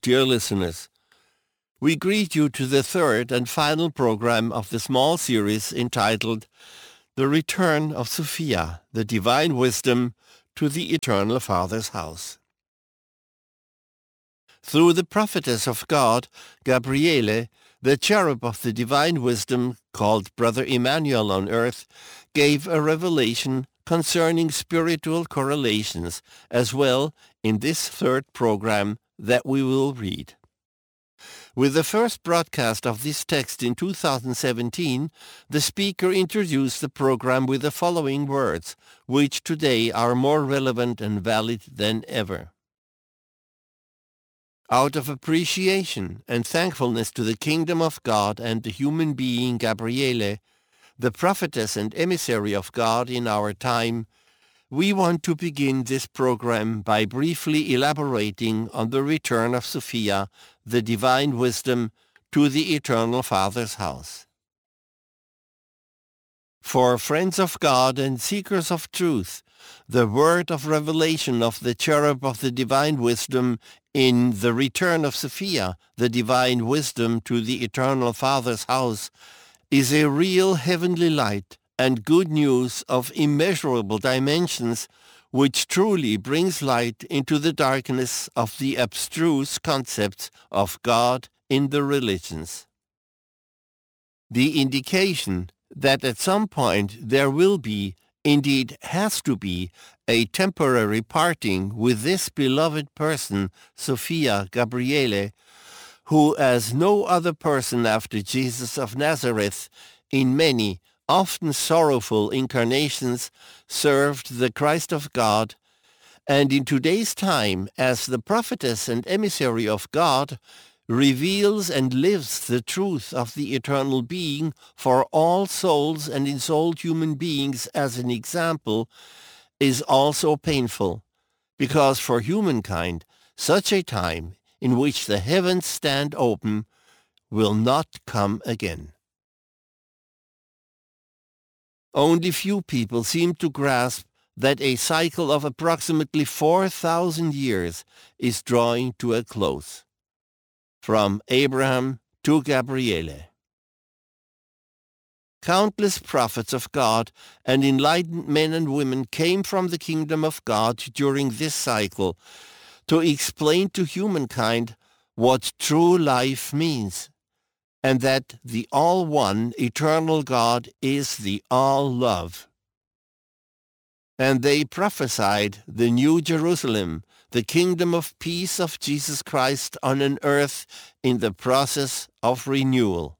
Dear listeners, we greet you to the third and final program of the small series entitled The Return of Sophia, the Divine Wisdom to the Eternal Father's House. Through the prophetess of God, Gabriele, the cherub of the divine wisdom called Brother Emmanuel on earth, gave a revelation concerning spiritual correlations as well in this third program that we will read. With the first broadcast of this text in 2017, the speaker introduced the program with the following words, which today are more relevant and valid than ever. Out of appreciation and thankfulness to the kingdom of God and the human being Gabriele, the prophetess and emissary of God in our time, we want to begin this program by briefly elaborating on the return of Sophia, the divine wisdom, to the Eternal Father's house. For friends of God and seekers of truth, the word of revelation of the cherub of the divine wisdom in the return of Sophia, the divine wisdom to the Eternal Father's house, is a real heavenly light and good news of immeasurable dimensions, which truly brings light into the darkness of the abstruse concepts of God in the religions. The indication that at some point there will be, indeed has to be, a temporary parting with this beloved person, Sophia Gabriele, who as no other person after Jesus of Nazareth, in many, often sorrowful incarnations, served the Christ of God, and in today's time, as the prophetess and emissary of God, reveals and lives the truth of the eternal being for all souls and ensouled human beings as an example, is also painful, because for humankind such a time in which the heavens stand open will not come again. Only few people seem to grasp that a cycle of approximately 4,000 years is drawing to a close. From Abraham to Gabriele. Countless prophets of God and enlightened men and women came from the kingdom of God during this cycle to explain to humankind what true life means, and that the all-one eternal God is the all-love. And they prophesied the New Jerusalem, the kingdom of peace of Jesus Christ on an earth in the process of renewal.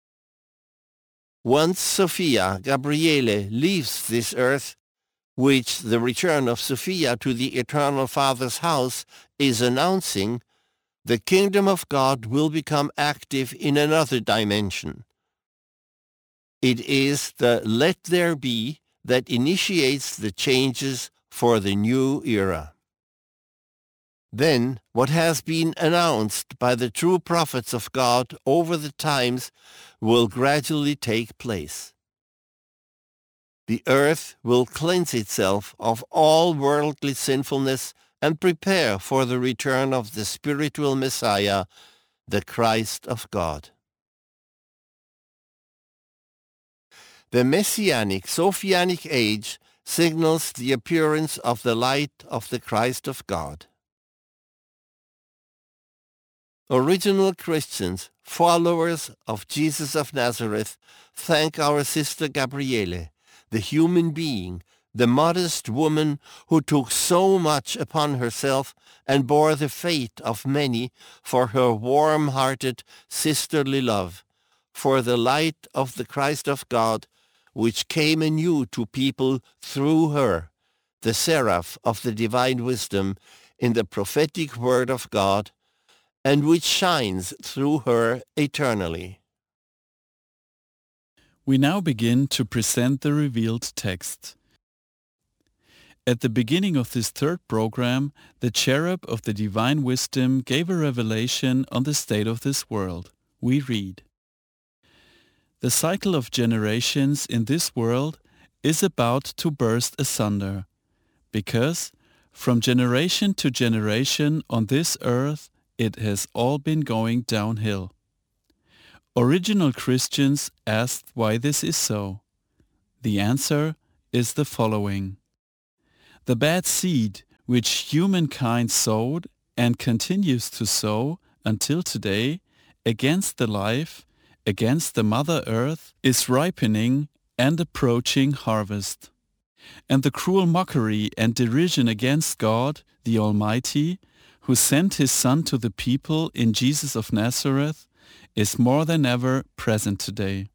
Once Sophia Gabriele leaves this earth, which the return of Sophia to the Eternal Father's house is announcing, the kingdom of God will become active in another dimension. It is the let there be that initiates the changes for the new era. Then what has been announced by the true prophets of God over the times will gradually take place. The earth will cleanse itself of all worldly sinfulness and prepare for the return of the spiritual Messiah, the Christ of God. The Messianic Sophianic age signals the appearance of the light of the Christ of God. Original Christians, followers of Jesus of Nazareth, thank our sister Gabriele, the human being, the modest woman who took so much upon herself and bore the fate of many for her warm-hearted sisterly love, for the light of the Christ of God, which came anew to people through her, the seraph of the divine wisdom in the prophetic word of God, and which shines through her eternally. We now begin to present the revealed text. At the beginning of this third program, the cherub of the divine wisdom gave a revelation on the state of this world. We read, "The cycle of generations in this world is about to burst asunder, because from generation to generation on this earth it has all been going downhill. Original Christians asked why this is so. The answer is the following. The bad seed which humankind sowed and continues to sow until today against the life, against the Mother Earth, is ripening and approaching harvest. And the cruel mockery and derision against God, the Almighty, who sent His Son to the people in Jesus of Nazareth, is more than ever present today.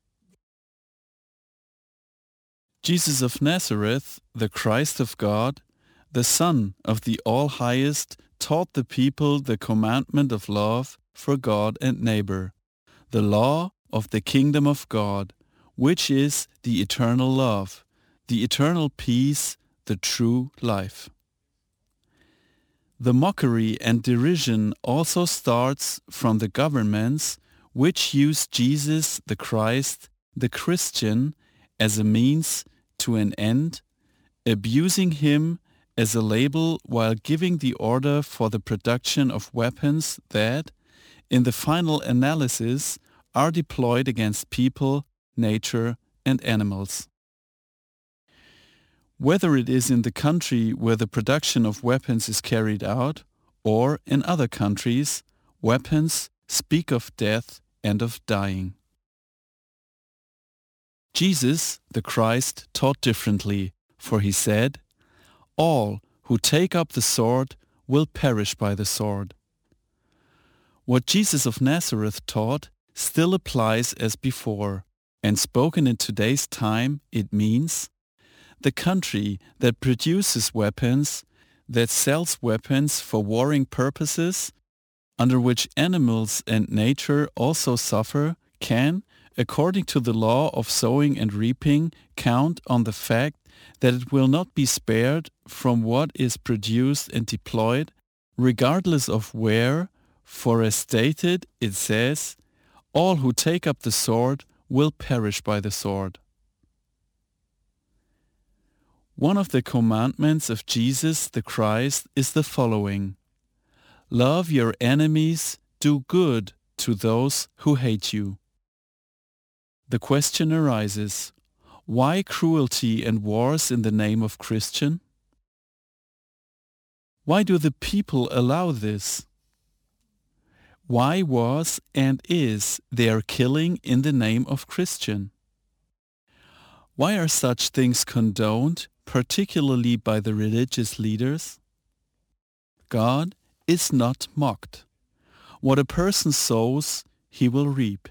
Jesus of Nazareth, the Christ of God, the Son of the All-Highest, taught the people the commandment of love for God and neighbor, the law of the kingdom of God, which is the eternal love, the eternal peace, the true life. The mockery and derision also starts from the governments which use Jesus the Christ, the Christian, as a means to an end, abusing Him as a label while giving the order for the production of weapons that, in the final analysis, are deployed against people, nature, and animals. Whether it is in the country where the production of weapons is carried out, or in other countries, weapons speak of death and of dying. Jesus, the Christ, taught differently, for He said, "All who take up the sword will perish by the sword." What Jesus of Nazareth taught still applies as before, and spoken in today's time, it means the country that produces weapons, that sells weapons for warring purposes, under which animals and nature also suffer, can, according to the law of sowing and reaping, count on the fact that it will not be spared from what is produced and deployed, regardless of where, for as stated, it says, "All who take up the sword will perish by the sword." One of the commandments of Jesus the Christ is the following: love your enemies, do good to those who hate you. The question arises, why cruelty and wars in the name of Christian? Why do the people allow this? Why was and is there killing in the name of Christian? Why are such things condoned, particularly by the religious leaders? God is not mocked. What a person sows, he will reap.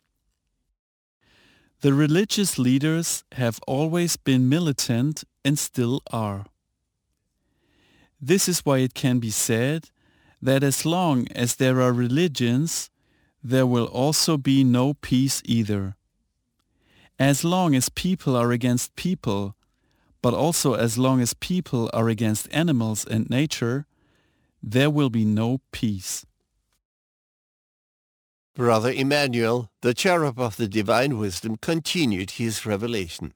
The religious leaders have always been militant and still are. This is why it can be said that as long as there are religions, there will also be no peace either. As long as people are against people, but also as long as people are against animals and nature, there will be no peace. Brother Emmanuel, the cherub of the divine wisdom, continued his revelation.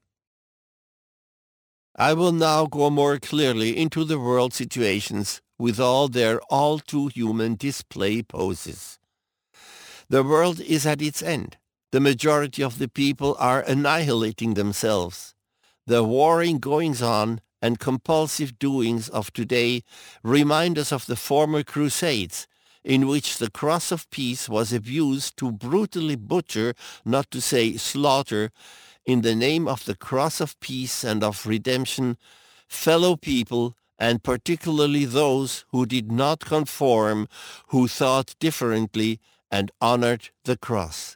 I will now go more clearly into the world situations with all their all too human display poses. The world is at its end. The majority of the people are annihilating themselves. The warring goings-on and compulsive doings of today remind us of the former crusades, in which the cross of peace was abused to brutally butcher, not to say slaughter, in the name of the cross of peace and of redemption, fellow people, and particularly those who did not conform, who thought differently and honored the cross.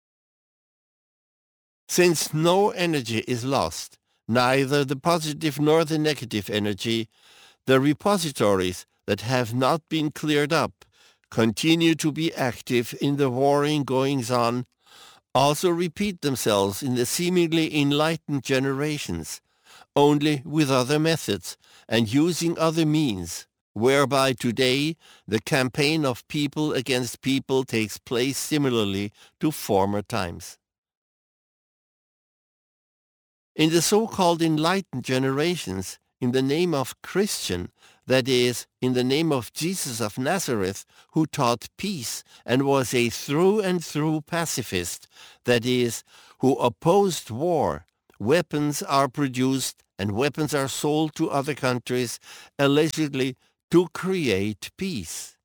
Since no energy is lost, neither the positive nor the negative energy, the repositories that have not been cleared up continue to be active in the warring goings-on, also repeat themselves in the seemingly enlightened generations, only with other methods and using other means, whereby today the campaign of people against people takes place similarly to former times. In the so-called enlightened generations, in the name of Christian, that is, in the name of Jesus of Nazareth, who taught peace and was a through and through pacifist, that is, who opposed war, weapons are produced and weapons are sold to other countries, allegedly to create peace.